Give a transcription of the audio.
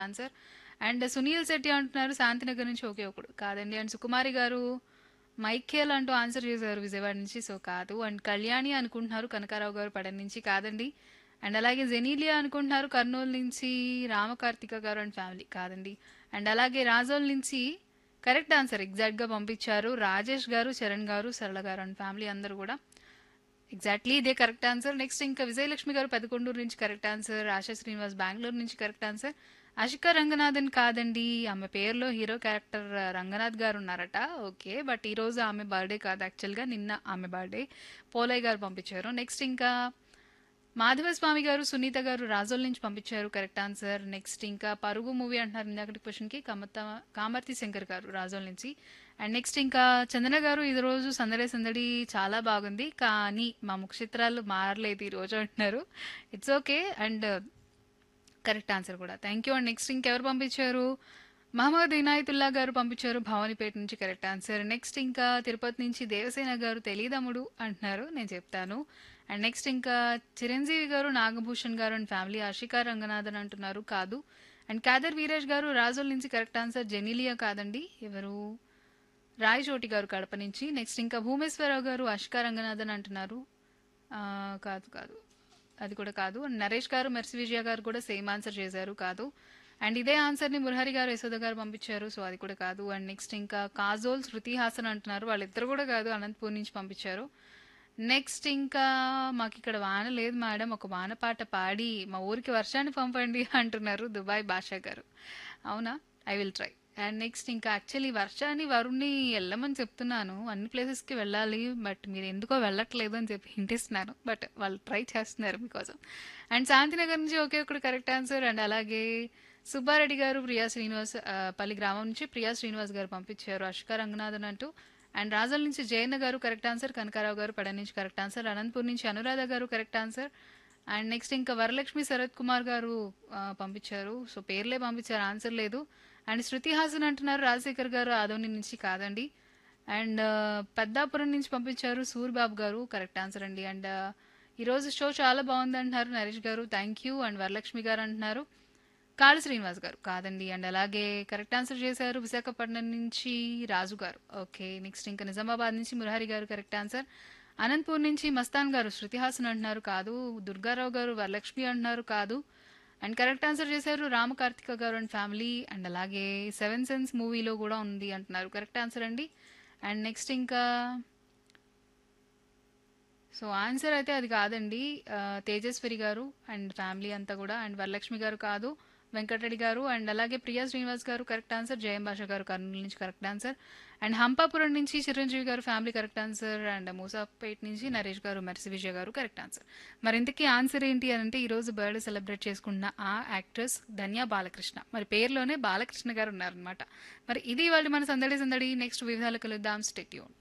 Answer. And Sunil Shetty అంటున్నారు శాంతినగర్ నుంచి ఒకే ఒకడు కాదండి. అండ్ సుకుమారి గారు మైఖేల్ అంటూ ఆన్సర్ చేశారు విజయవాడ నుంచి, సో కాదు. అండ్ కళ్యాణి అనుకుంటున్నారు కనకారావు గారు పడన నుంచి, కాదండి. అండ్ అలాగే జెనీలియా అనుకుంటున్నారు కర్నూలు నుంచి రామకార్తిక గారు అండ్ ఫ్యామిలీ, కాదండి. అండ్ అలాగే రాజోల్ నుంచి కరెక్ట్ ఆన్సర్ ఎగ్జాక్ట్గా పంపించారు రాజేష్ గారు, చరణ్ గారు, సరళ గారు అండ్ ఫ్యామిలీ అందరూ కూడా ఎగ్జాక్ట్లీ ఇదే కరెక్ట్ ఆన్సర్. నెక్స్ట్ ఇంకా విజయలక్ష్మి గారు పెదకొండూరు నుంచి కరెక్ట్ ఆన్సర్. ఆశా శ్రీనివాస్ బెంగళూరు నుంచి కరెక్ట్ ఆన్సర్. అషికా రంగనాథన్ కాదండి, ఆమె పేరులో హీరో క్యారెక్టర్ రంగనాథ్ గారు ఉన్నారట. ఓకే, బట్ ఈ రోజు ఆమె బర్త్డే కాదు, యాక్చువల్గా నిన్న ఆమె బర్త్డే. పోలయ్య గారు పంపించారు. నెక్స్ట్ ఇంకా మాధవస్వామి గారు, సునీత గారు రాజోల్ నుంచి పంపించారు కరెక్ట్ ఆన్సర్. నెక్స్ట్ ఇంకా పరుగు మూవీ అంటున్నారు ఇందాకటి క్వశ్చన్కి కామర్తి శంకర్ గారు రాజోల్ నుంచి. అండ్ నెక్స్ట్ ఇంకా చందన గారు ఈ రోజు సందడి సందడి చాలా బాగుంది కానీ మా ముఖ చిత్రాలు మారలేదు ఈ రోజు అంటున్నారు. It's okay. And correct answer కూడా థ్యాంక్ యూ. అండ్ నెక్స్ట్ ఇంకెవరు పంపించారు, మహమ్మద్ ఇనాయతుల్లా గారు పంపించారు భవానీపేట నుంచి కరెక్ట్ ఆన్సర్. నెక్స్ట్ ఇంకా తిరుపతి నుంచి దేవసేన గారు తెలీదమ్ముడు అంటున్నారు, నేను చెప్తాను. అండ్ నెక్స్ట్ ఇంకా చిరంజీవి గారు, నాగభూషణ్ గారు అండ్ ఫ్యామిలీ ఆషికా రంగనాథన్ అంటున్నారు కాదు. అండ్ కాదర్ వీరేష్ గారు రాజోల్ నుంచి కరెక్ట్ ఆన్సర్. జెనీలియా కాదండి, ఎవరు రాయచోటి గారు కడప నుంచి. నెక్స్ట్ ఇంకా భూమేశ్వరరావు గారు ఆషికా రంగనాథన్ అంటున్నారు, కాదు కాదు, అది కూడా కాదు. అండ్ నరేష్ గారు మెర్సి విజయ గారు కూడా సేమ్ ఆన్సర్ చేశారు, కాదు. అండ్ ఇదే ఆన్సర్ని మురహరి గారు యశోద గారు పంపించారు, సో అది కూడా కాదు. అండ్ నెక్స్ట్ ఇంకా కాజోల్ శృతి హాసన్ అంటున్నారు, వాళ్ళిద్దరు కూడా కాదు, అనంతపూర్ నుంచి పంపించారు. నెక్స్ట్ ఇంకా మాకు ఇక్కడ వాన లేదు మేడం, ఒక వాన పాట పాడి మా ఊరికి వర్షాన్ని పంపండి అంటున్నారు దుబాయ్ భాషా గారు. అవునా, I will try. And next ఇంకా యాక్చువల్లీ వర్షాన్ని వరుణ్ణి వెళ్ళమని చెప్తున్నాను, అన్ని ప్లేసెస్కి వెళ్ళాలి, బట్ మీరు ఎందుకో వెళ్ళట్లేదు అని చెప్పి హింటిస్తున్నాను, బట్ వాళ్ళు ట్రై చేస్తున్నారు మీకోసం. అండ్ శాంతినగర్ నుంచి ఒకే ఒకటి కరెక్ట్ ఆన్సర్. అండ్ అలాగే సుబ్బారెడ్డి గారు ప్రియా శ్రీనివాస్ పల్లి గ్రామం నుంచి ప్రియా శ్రీనివాస్ గారు పంపించారు అష్కా రంగనాథన్ అంటూ. అండ్ రాజల్ నుంచి జయన్న గారు కరెక్ట్ ఆన్సర్. కనకారావు గారు పడ నుంచి కరెక్ట్ ఆన్సర్. అనంతపూర్ నుంచి అనురాధ గారు కరెక్ట్ ఆన్సర్. అండ్ నెక్స్ట్ ఇంకా వరలక్ష్మి శరత్ కుమార్ గారు పంపించారు, సో పేర్లే పంపించారు, ఆన్సర్ లేదు. అండ్ శృతి హాసన్ అంటున్నారు రాజశేఖర్ గారు ఆదోని నుంచి, కాదండి. అండ్ పెద్దాపురం నుంచి పంపించారు సూర్బాబు గారు కరెక్ట్ ఆన్సర్ అండి. అండ్ ఈరోజు షో చాలా బాగుంది అంటున్నారు నరేష్ గారు, థ్యాంక్ యూ. అండ్ వరలక్ష్మి గారు అంటున్నారు కాళ శ్రీనివాస్ గారు, కాదండి. అండ్ అలాగే కరెక్ట్ ఆన్సర్ చేశారు విశాఖపట్నం నుంచి రాజు గారు. ఓకే, నెక్స్ట్ ఇంకా నిజామాబాద్ నుంచి మురహరి గారు కరెక్ట్ ఆన్సర్. అనంతపూర్ నుంచి మస్తాన్ గారు శృతిహాసన్ అంటున్నారు, కాదు. దుర్గారావు గారు వరలక్ష్మి అంటున్నారు, కాదు. అండ్ కరెక్ట్ ఆన్సర్ చేశారు రామకార్తిక గారు అండ్ ఫ్యామిలీ. అండ్ అలాగే సెవెన్ సెన్స్ మూవీలో కూడా ఉంది అంటున్నారు, కరెక్ట్ ఆన్సర్ అండి. అండ్ నెక్స్ట్ ఇంకా సో ఆన్సర్ అయితే అది కాదండి. తేజస్వరి గారు అండ్ ఫ్యామిలీ అంతా కూడా. అండ్ వరలక్ష్మి గారు కాదు, వెంకటరెడ్డి గారు. అండ్ అలాగే ప్రియా శ్రీనివాస్ గారు కరెక్ట్ ఆన్సర్. జయం భాష గారు కర్నూలు నుంచి కరెక్ట్ ఆన్సర్. అండ్ హంపాపురం నుంచి చిరంజీవి గారు family correct answer. And Moosapet నుంచి నరేష్ గారు మెర్సి విజయ్ గారు కరెక్ట్ ఆన్సర్. మరి ఇంతకీ ఆన్సర్ ఏంటి అని అంటే, ఈ రోజు బర్త్డే సెలబ్రేట్ చేసుకున్న ఆ యాక్ట్రెస్ ధన్య బాలకృష్ణ, మరి పేరులోనే బాలకృష్ణ గారు ఉన్నారనమాట. మరి ఇది వాళ్ళు మన సందడి సందడి. నెక్స్ట్ వివిధాలు కలుద్దాం, స్టే ట్యూన్.